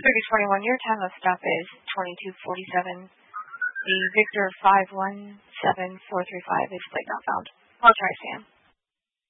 3021, your time of stop is 2247. The Victor 517435 is plate not found. I'll try, Sam.